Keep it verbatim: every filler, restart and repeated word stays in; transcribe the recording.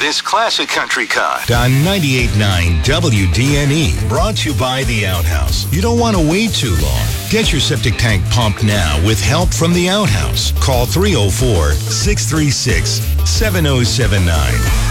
this classic country cut. On ninety-eight point nine W D N E, brought to you by The Outhouse. You don't want to wait too long. Get your septic tank pumped now with help from The Outhouse. Call three oh four, six three six, seven oh seven nine.